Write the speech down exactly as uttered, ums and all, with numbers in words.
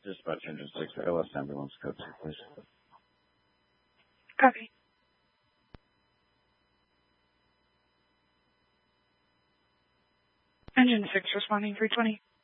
Dispatch Engine six, L S ambulance code two, please. Copy. Engine six responding three twenty.